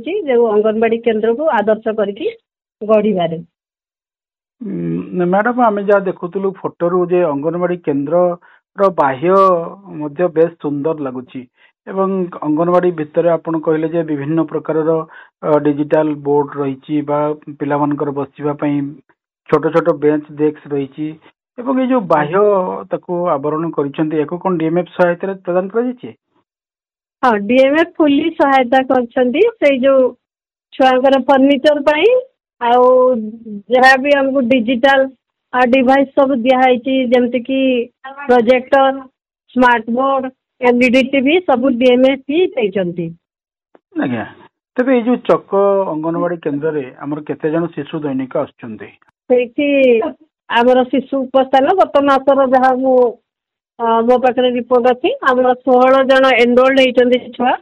जो अंगनवाड़ी केन्द्र को आदर्श करके गढ़। मैडम आम जहाँ देखुलु फोटो जे अंगनवाड़ी केन्द्र बाह्य मध्य बेस सुंदर लगुच अंगनवाड़ी भितर आपण कहले जे विभिन्न प्रकार डिजिटल बोर्ड रही पिला बसवा छोट छोट बेंच डेस्क रही ये जो बाह्य ताको आवरण कौन डीएमएफ सहायता प्रदान कर हाँ डीएमएफ फुली सहायता कर जो छुआ फर्निचर जहाँ भी हमको डिजिटल डिवाइस सब दिखाई जमती कि projector smart board LED TV सब डीएमएफ ही देती। आज्ञा तेरे ये जो चक अंगनवाड़ी केन्द्र रे आमर केते जन शिशु दैनिक आमर शिशु उपस्थान गत मासर जहाँ मो पाखे रिपोर्ट अच्छी आम 16 जन एनरोल्ड होती छुआ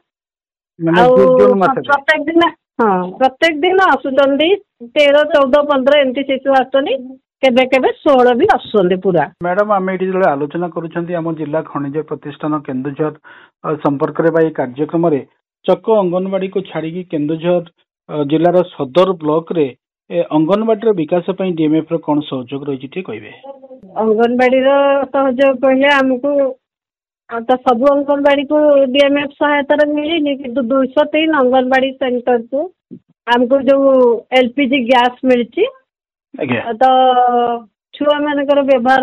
प्रत्येक दिन आसुँच 13, 14, 15 एमती शिशु आसुँच केबे केबे 16 भी आसुँच पूरा। मैडम आम ये आलोचना करुँच जिला खनिज प्रतिष्ठान केन्दुझर संपर्क में कार्यक्रम रे चक अंगनवाड़ी को छाड़ी केन्दुझर जिलार सदर ब्लॉक रे अंगनवाड़ी विकास डीएमएफ कौन सहयोग रही कहे अंगनवाड़ी सहयोग कहले आमको तो सब अंगनवाड़ी को डीएमएफ सहायता मिलनी कि 203 अंगनवाड़ी सेंटर को आमको जो एलपीजी गैस मिली तो छुआ मान व्यवहार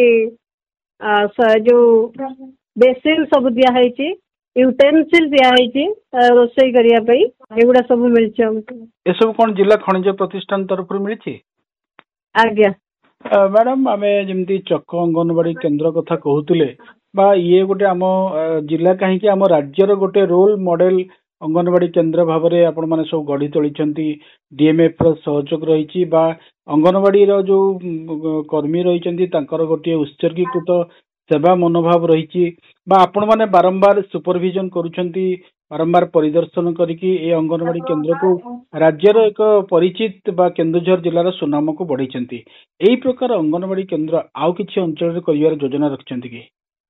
जो बेसिन सब दिखाई यूटेनसिल दिखाई रोसई करने एगुड़ा सब मिली ये सब कौन जिला खनिज प्रतिष्ठान तरफ मिली। आज्ञा मैडम आम जमी चक अंगनवाड़ी केन्द्र कथा कहते बा ये गोटे आम जिला कहीं आम राज्यर गोटे रोल मॉडल अंगनवाड़ी केन्द्र भाव में आपण मैंने सब गढ़ी तोली डीएमएफ सहयोग रही अंगनवाड़ी जो कर्मी रही गोटे उत्सर्गीकृत सेवा मनोभाव रही आपण मैंने बारंबार सुपरविजन करुछंती बारंबार परिदर्शन करके अंगनवाड़ी केन्द्र को राज्यर एक परिचित बा केन्दुझर जिलार सुनाम को बढ़ाई यही प्रकार अंगनवाड़ी केन्द्र आउ किसी अंचल कर योजना रखिंट कि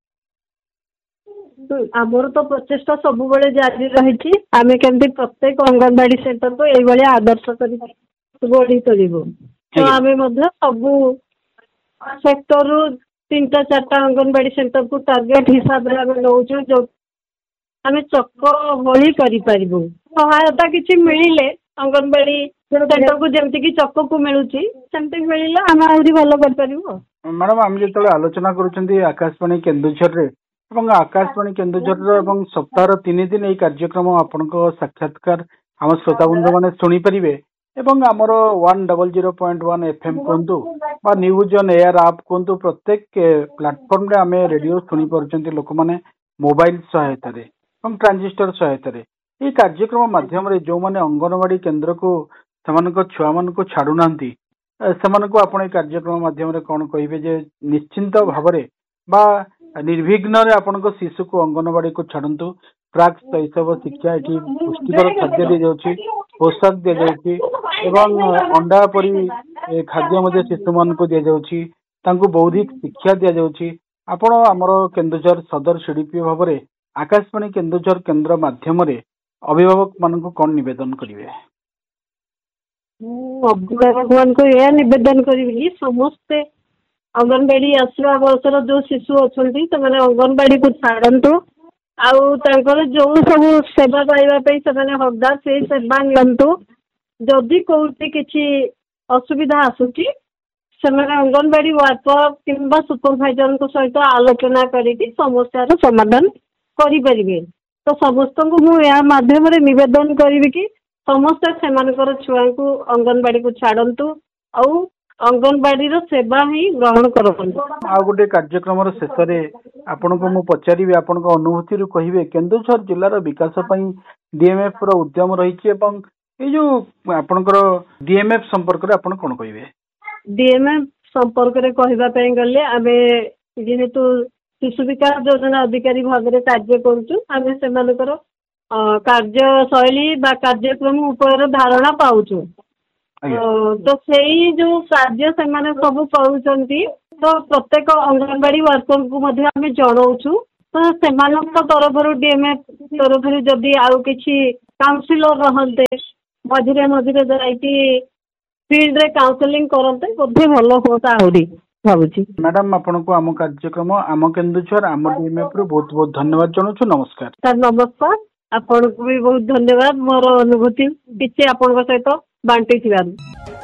आमर तो प्रचेषा सब जारी रही आम केमती प्रत्येक अंगनवाड़ी सेंटर को ये आदर्श कर गढ़ी तोलू तो आम सब सेक्टर 3-4 अंगनवाड़ी सेंटर को टार्गेट हिसाब से नौ जो आम चक भली करूँ सहायता किसी मिले अंगनवाड़ी सेंटर को जमती कि चक को मिलूँ सेमती मिले आम आहरी भल कर। मैडम आम जो आलोचना करुँच आकाशवाणी केन्दुझर आकाशवाणी केन्दुझर सप्ताह 3 दिन ये कार्यक्रम आपण साक्षात्कार आम श्रोताबंधु मैंने शुणिपारे आमर 100.1 FM कहतु बा न्यूज ऑन एयर आप कहतु प्रत्येक प्लाटफर्म रे आम रेडियो शुणी पार्टी लोक मैंने मोबाइल सहायता ट्रांजिस्टर सहायता ये कार्यक्रम माध्यम जो मैंने अंगनवाड़ी केन्द्र को छुआ मान को छाड़ूना से आप कार्यक्रम माध्यम कौन कहे निश्चिंत भाव बा निर्विघ्न आपण शिशु को अंगनवाड़ी को छाड़ू प्राक शैशव शिक्षा ये पुष्टिकर खाद्य दी जाऊँगी पोशाक दी जाऊँगी अंडा परी खाद्य शिशु मान को दि जाऊँगी बौद्धिक शिक्षा दि जाऊँगी आपण आमर केन्दुझर सदर सीडीपी भाव में आकाशवाणी केन्दुझर केन्द्र माध्यम अभिभावक मान को कौन निवेदन करेंगे अभिभावक मान को यह निवेदन करी समस्ते अंगनवाड़ी आसवा बर्षर जो शिशु अच्छा से अंगनवाड़ी को छाड़तु आउर जो सब सेवा पाइबापी से हकदार से सेवा नियंतु जदि कौटी किसी असुविधा आसूची से अंगनवाड़ी वर्कर किंबा सुपरभाइजर सहित आलोचना करके समस्यार समाधान करें तो समस्त को मुझे माध्यम निवेदन करी कि समस्त से छुआ को अंगनवाड़ी को छाड़तु आउ अंगनवाड़ी सेवा ही ग्रहण कर गोटे कार्यक्रम शेष आपण को मु पचारि आपण अनुभूति कहे केन्दुझर जिलार विकास डीएमएफ उद्यम रही जो आपणकर डीएमएफ संपर्क आपण कौन कहे डीएमएफ संपर्क कहवाई गले आम जेहेतु शिशु विकास योजना अधिकारी भाव में कार्य करुँ कार्यशैली कार्यक्रम उपर धारणा पाऊँ तो से जो कार्य से सब करुँच तो प्रत्येक अंगनवाड़ी वर्कर को आम जनाऊँ तो से तरफ डीएमएफ तरफ जदि आउ किसी କାଉନସିଲର ରହନ୍ତେ, ମଝିରେ ମଝିରେ ଯାଇକି ଫିଲ୍ଡରେ କାଉନସେଲିଂ କରନ୍ତେ ବୋଧେ ଭଲ ହୁଅନ୍ତା ଆହୁରି ଭାବୁଛି। ମ୍ୟାଡାମ ଆପଣଙ୍କୁ ଆମ କାର୍ଯ୍ୟକ୍ରମ ଆମ କେନ୍ଦୁଝର ଆମ DMF ରୁ ବହୁତ ବହୁତ ଧନ୍ୟବାଦ ଜଣାଉଛୁ। ନମସ୍କାର। ସାର୍ ନମସ୍କାର, ଆପଣଙ୍କୁ ବି ବହୁତ ଧନ୍ୟବାଦ ମୋର ଅନୁଭୂତି କିଛି ଆପଣଙ୍କ ସହିତ ବାଣ୍ଟିଥିବାରୁ।